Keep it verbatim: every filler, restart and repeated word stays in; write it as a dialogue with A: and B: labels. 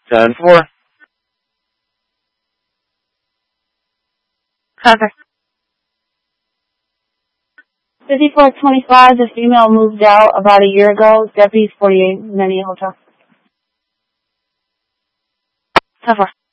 A: ten four.
B: Cover.
C: fifty-four twenty-five, the female moved out about a year ago. Deputies forty-eight, Many Hotel.
B: Cover.